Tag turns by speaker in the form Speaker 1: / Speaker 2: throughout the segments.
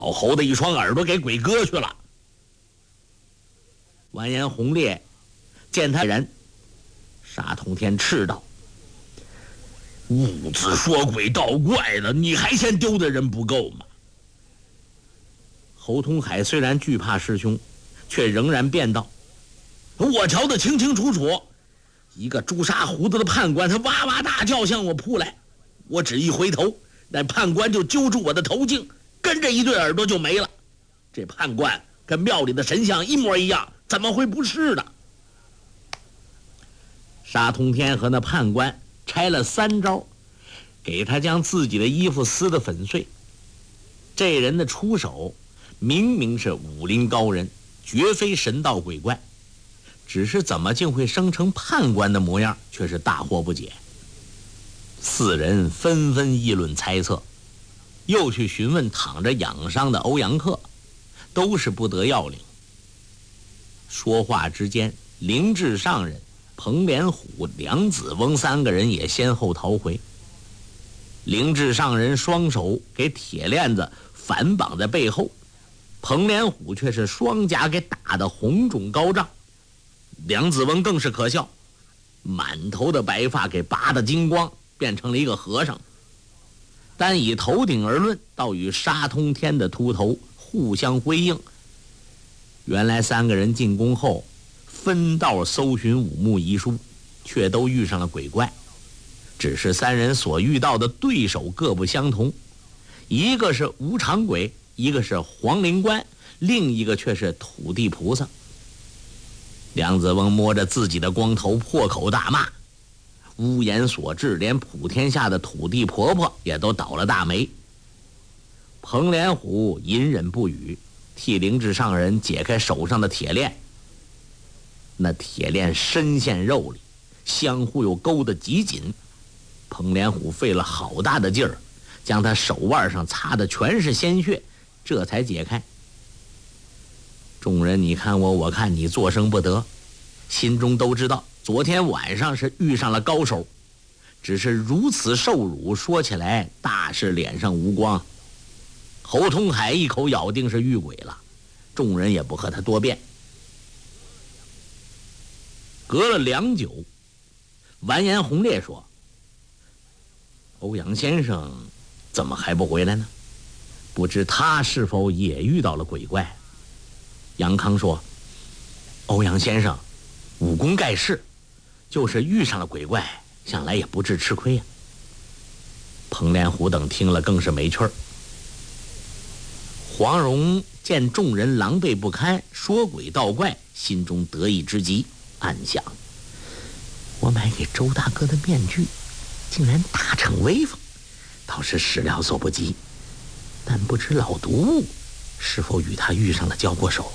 Speaker 1: 猴的一双耳朵给鬼割去了。完颜洪烈见他人，沙通天斥道：“兀自说鬼道怪的，你还嫌丢的人不够吗？”侯通海虽然惧怕师兄，却仍然辩道：“我瞧得清清楚楚，一个朱砂胡子的判官，他哇哇大叫向我扑来，我只一回头，那判官就揪住我的头颈，跟着一对耳朵就没了。这判官跟庙里的神像一模一样，怎么会不是呢？”沙通天和那判官拆了3招，给他将自己的衣服撕得粉碎。这人的出手明明是武林高人，绝非神道鬼怪，只是怎么竟会生成判官的模样，却是大惑不解。4人纷纷议论猜测，又去询问躺着养伤的欧阳克，都是不得要领。说话之间，灵智上人、彭连虎、梁子翁3个人也先后逃回。灵智上人双手给铁链子反绑在背后，彭连虎却是双颊给打得红肿高涨。梁子翁更是可笑，满头的白发给拔得精光，变成了一个和尚。单以头顶而论，倒与沙通天的秃头互相辉映。原来3个人进宫后分道搜寻武穆遗书，却都遇上了鬼怪。只是3人所遇到的对手各不相同，一个是无常鬼，一个是黄灵官，另一个却是土地菩萨。梁子翁摸着自己的光头，破口大骂，污言所至，连普天下的土地婆婆也都倒了大霉。彭连虎隐忍不语，替灵智上人解开手上的铁链。那铁链深陷肉里，相互又勾得极紧。彭连虎费了好大的劲儿，将他手腕上擦的全是鲜血，这才解开。众人你看我，我看你，作声不得，心中都知道昨天晚上是遇上了高手，只是如此受辱，说起来大是脸上无光。侯通海一口咬定是遇鬼了，众人也不和他多辩。隔了良久，完颜洪烈说：“欧阳先生怎么还不回来呢？不知他是否也遇到了鬼怪？”杨康说：“欧阳先生武功盖世，就是遇上了鬼怪，想来也不致吃亏呀。”彭连虎等听了更是没趣儿。黄蓉见众人狼狈不堪，说鬼道怪，心中得意之极，暗想：我买给周大哥的面具竟然大逞威风，倒是始料所不及，但不知老毒是否与他遇上了交过手。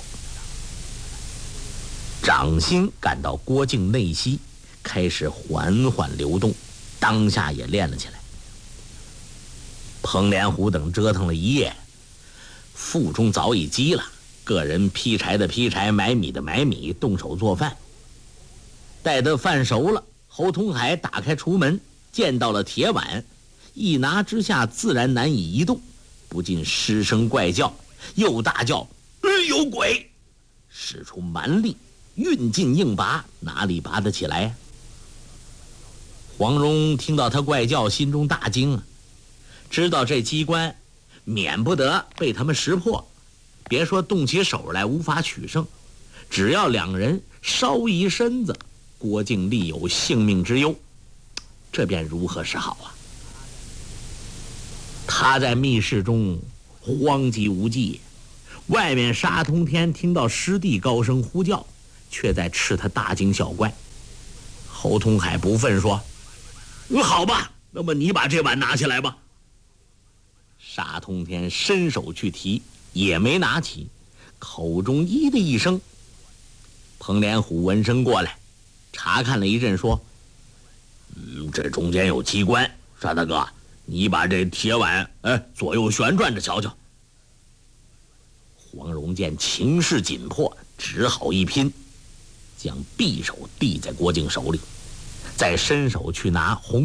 Speaker 1: 掌心感到郭靖内息，开始缓缓流动，当下也练了起来。彭连虎等折腾了一夜，腹中早已饥了，个人劈柴的劈柴，买米的买米，动手做饭。待得饭熟了，侯通海打开厨门，见到了铁碗，一拿之下自然难以移动，不禁失声怪叫，又大叫：“有鬼！”使出蛮力，运劲硬拔，哪里拔得起来呀？黄蓉听到他怪叫，心中大惊啊，知道这机关免不得被他们识破，别说动起手来无法取胜，只要2人稍移身子，郭靖立有性命之忧，这便如何是好啊？他在密室中荒寂无际，外面沙通天听到师弟高声呼叫，却在斥他大惊小怪。侯通海不忿说：“好吧，那么你把这碗拿起来吧。”沙通天伸手去提，也没拿起，口中咦的一声。彭连虎闻声过来，查看了一阵，说：“这中间有机关，沙大哥，你把这铁碗左右旋转着瞧瞧。”黄蓉见情势紧迫，只好一拼，将匕首递在郭靖手里，再伸手去拿红